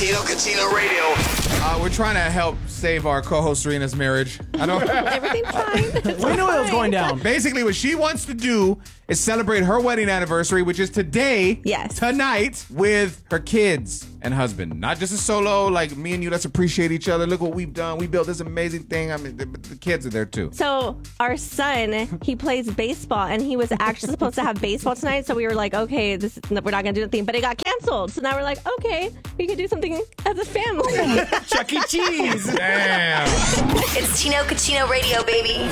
Tino Cucino Radio. We're trying to help save our co-host Serena's marriage. Everything's fine. We knew it was going down. Basically, what she wants to do is celebrate her wedding anniversary, which is today, tonight, with her kids and husband. Not just a solo, like me and you, let's appreciate each other. Look what we've done. We built this amazing thing. I mean, the kids are there too. So our son, he plays baseball, and he was actually supposed to have baseball tonight. So we were like, okay, we're not going to do anything. But it got canceled. So now we're like, okay, we can do something as a family. Chuck E. Cheese. Damn. It's Tino Cucino Radio, baby.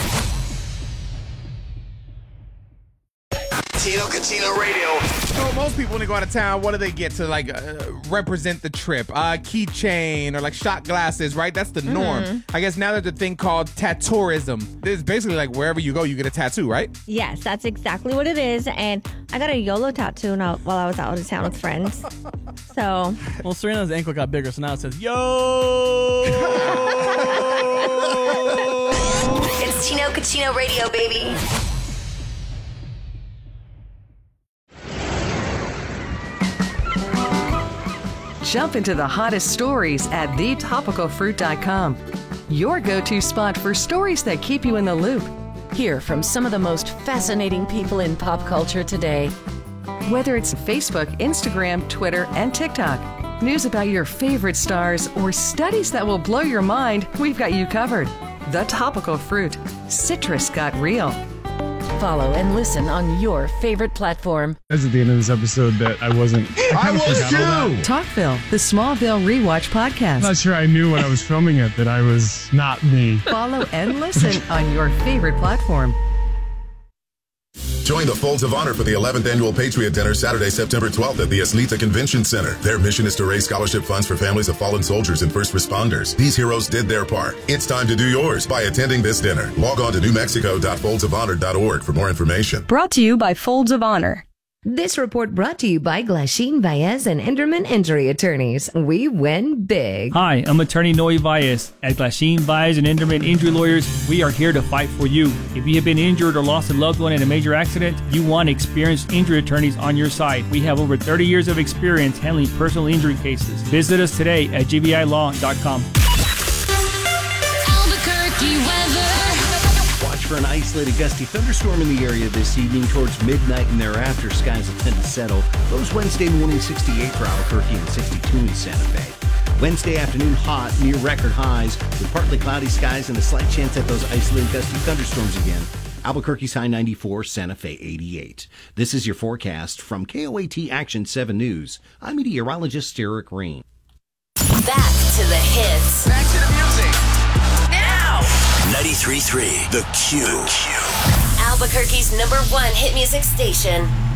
Tino Cucino Radio. So most people, when they go out of town, what do they get to represent the trip? Keychain or like shot glasses, right? That's the norm. I guess now there's a thing called tattooism. It's basically like wherever you go, you get a tattoo, right? Yes, that's exactly what it is. And I got a YOLO tattoo while I was out of town with friends. So. Well, Serena's ankle got bigger, so now it says, yo! It's Tino Cucino Radio, baby. Jump into the hottest stories at thetopicalfruit.com. Your go-to spot for stories that keep you in the loop. Hear from some of the most fascinating people in pop culture today. Whether it's Facebook, Instagram, Twitter, and TikTok, news about your favorite stars, or studies that will blow your mind, we've got you covered. The Topical Fruit. Citrus got real. Follow and listen on your favorite platform. That's at the end of this episode that I wasn't. I was too! Talkville, the Smallville Rewatch podcast. I'm not sure I knew when I was filming it that I was not me. Follow and listen on your favorite platform. Join the Folds of Honor for the 11th Annual Patriot Dinner Saturday, September 12th at the Aslita Convention Center. Their mission is to raise scholarship funds for families of fallen soldiers and first responders. These heroes did their part. It's time to do yours by attending this dinner. Log on to newmexico.foldsofonor.org for more information. Brought to you by Folds of Honor. This report brought to you by Glasheen Baez and Enderman Injury Attorneys. We win big. Hi, I'm attorney Noe Baez. At Glasheen Baez and Enderman Injury Lawyers, we are here to fight for you. If you have been injured or lost a loved one in a major accident, you want experienced injury attorneys on your side. We have over 30 years of experience handling personal injury cases. Visit us today at gbilaw.com. Albuquerque weather. Watch for an isolated gusty thunderstorm in the area this evening towards midnight and thereafter. Skies will tend to settle. Lows Wednesday morning 68 for Albuquerque and 62 in Santa Fe. Wednesday afternoon hot, near record highs, with partly cloudy skies and a slight chance at those isolated gusty thunderstorms again. Albuquerque's high 94, Santa Fe 88. This is your forecast from KOAT Action 7 News. I'm meteorologist Eric Rain. Back to the hits. Back to the music. Now. 93.3 The Q. Albuquerque's #1 hit music station.